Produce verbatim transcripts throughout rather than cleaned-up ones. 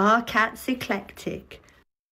Our Cat's Eclectic.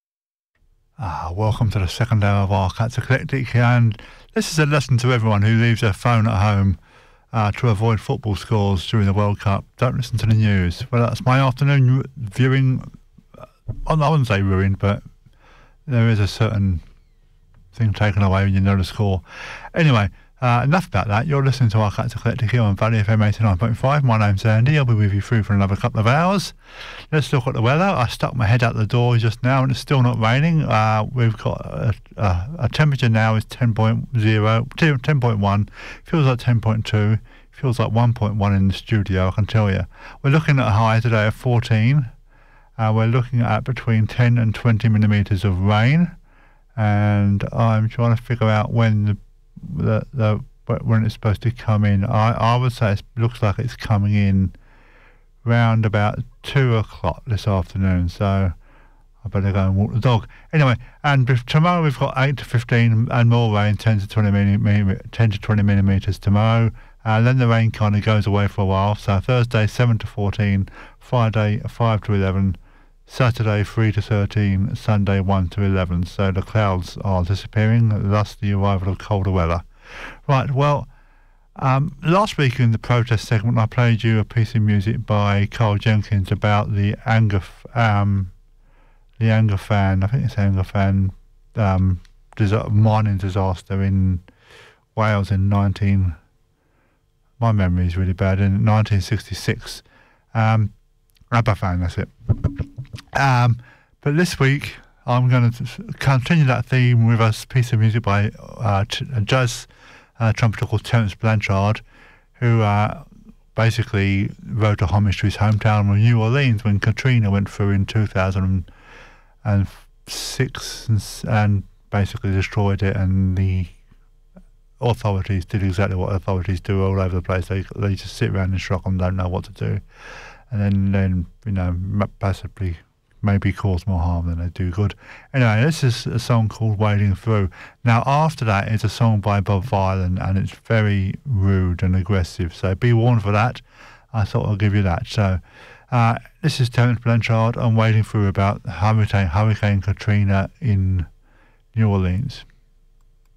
Ah, welcome to the second hour of Our Cat's Eclectic, and this is a lesson to everyone who leaves their phone at home uh, to avoid football scores during the World Cup. Don't listen to the news. Well, that's my afternoon viewing. I wouldn't say ruined, but there is a certain thing taken away when you know the score. Anyway, uh, enough about that. You're listening to Our Cat's Eclectic here on Valley F M eighty-nine point five. My name's Andy. I'll be with you through for another couple of hours. Let's look at the weather. I stuck my head out the door just now and it's still not raining. Uh, we've got a, a, a temperature now is ten point zero, ten point one. Feels like ten point two. Feels like one point one in the studio, I can tell you. We're looking at a high today of fourteen. Uh, we're looking at between ten and twenty millimetres of rain. And I'm trying to figure out when the The, the when it's supposed to come in. I, I would say it looks like it's coming in round about two o'clock this afternoon, so I better go and walk the dog. Anyway, and tomorrow we've got eight to fifteen and more rain, ten to twenty millimetres tomorrow, and then the rain kind of goes away for a while. So Thursday seven to fourteen, Friday five to eleven, Saturday three to thirteen, Sunday one to eleven. So the clouds are disappearing, thus the arrival of colder weather. Right, well, um, last week in the protest segment I played you a piece of music by Carl Jenkins about the anger, um, the Angafan, I think it's Angafan um, dis- mining disaster in Wales in nineteen. My memory is really bad. In nineteen sixty-six, um, Aberfan, that's it. Um, but this week I'm going to continue that theme with a piece of music by uh, t- a jazz uh, trumpeter called Terence Blanchard, who uh, basically wrote a homage to his hometown of New Orleans when Katrina went through in two thousand six and, and basically destroyed it, and the authorities did exactly what authorities do all over the place. They they just sit around in shock and don't know what to do, and then then you know possibly maybe cause more harm than they do good. Anyway, this is a song called Wading Through. Now after that is a song by Bob Vyland, and it's very rude and aggressive, so be warned for that. I thought I'll give you that. So uh, this is Terence Blanchard and Wading Through about Hurricane, Hurricane Katrina in New Orleans.